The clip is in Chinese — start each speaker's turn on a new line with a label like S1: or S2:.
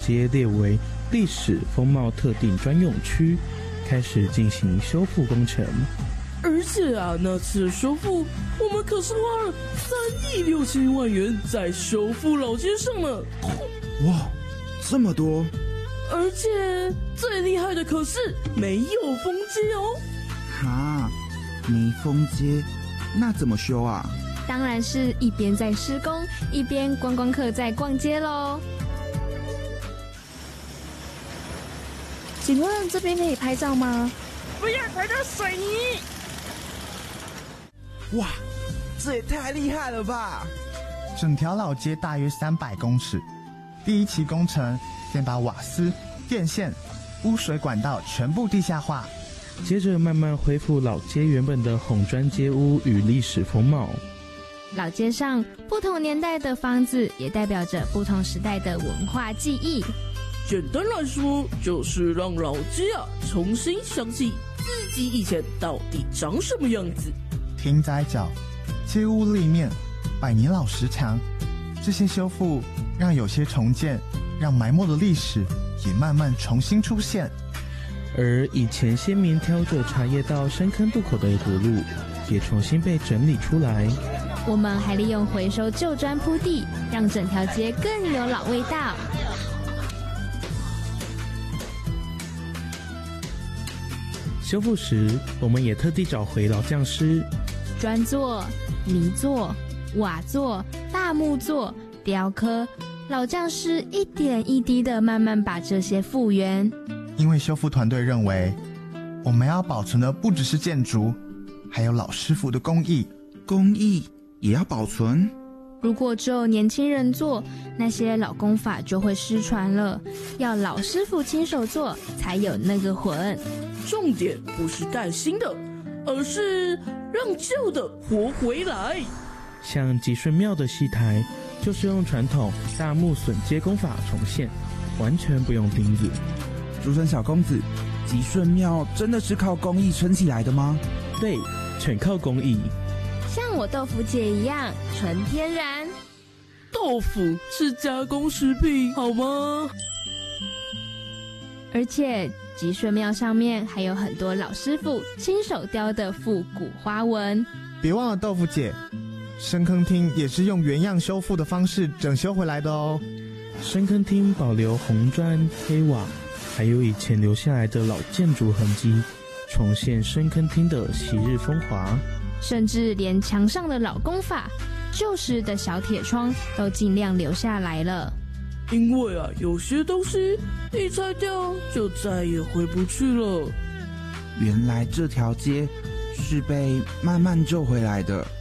S1: 街列为历史风貌特定专用区，开始进行修复工程。
S2: 而且啊，那次的修复，我们可是花了3亿6千万元在修复老街上呢。
S3: 哇，这么多！
S2: 而且最厉害的可是没有封街哦。
S3: 哈，没封街，那怎么修啊？
S4: 当然是一边在施工，一边观光客在逛街咯。请问这边可以拍照吗？
S2: 不要踩到水泥！
S3: 哇，这也太厉害了吧！
S5: 整条老街大约300公尺，第一期工程先把瓦斯、电线、污水管道全部地下化，
S1: 接着慢慢恢复老街原本的红砖街屋与历史风貌。
S4: 老街上不同年代的房子也代表着不同时代的文化记忆。
S2: 简单来说，就是让老街啊重新想起自己以前到底长什么样子。
S5: 亭仔角、街屋立面、百年老石墙，这些修复让有些重建，让埋没的历史也慢慢重新出现。
S1: 而以前先民挑着茶叶到深坑渡口的土路，也重新被整理出来。
S4: 我们还利用回收旧砖铺地，让整条街更有老味道。
S1: 修复时，我们也特地找回老匠师，
S4: 砖作、泥作、瓦作、大木作、雕刻，老匠师一点一滴的慢慢把这些复原。
S5: 因为修复团队认为，我们要保存的不只是建筑，还有老师傅的工艺。
S3: 工艺也要保存？
S4: 如果只有年轻人做，那些老工法就会失传了。要老师傅亲手做，才有那个魂。
S2: 重点不是带新的，而是让旧的活回来。
S1: 像吉顺庙的戏台，就是用传统大木榫接工法重现，完全不用钉子。
S3: 竹笋小公子，吉顺庙真的是靠工艺撑起来的吗？
S1: 对，全靠工艺。
S4: 像我豆腐姐一样，纯天然。
S2: 豆腐是加工食品，好吗？
S4: 而且吉顺庙上面还有很多老师傅亲手雕的复古花纹。
S5: 别忘了豆腐姐，深坑厅也是用原样修复的方式整修回来的哦。
S1: 深坑厅保留红砖、黑瓦，还有以前留下来的老建筑痕迹，重现深坑厅的昔日风华。
S4: 甚至连墙上的老工法、旧时的小铁窗都尽量留下来了。
S2: 因为啊，有些东西一拆掉就再也回不去了。
S3: 原来这条街是被慢慢救回来的。